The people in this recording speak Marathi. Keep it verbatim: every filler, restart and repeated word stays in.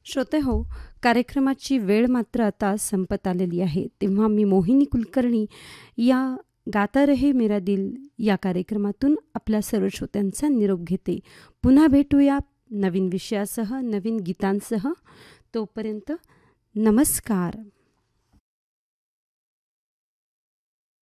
श्रोते हो, कार्यक्रमाची वेळ मात्र आता संपत आलेली आहे. तेव्हा मी मोहिनी कुलकर्णी या गाता रहे मेरा दिल या कार्यक्रमातून आपल्या सर्व श्रोत्यांचा निरोप घेते. पुन्हा भेटूया नवीन विषयासह, नवीन गीतांसह. तोपर्यंत नमस्कार.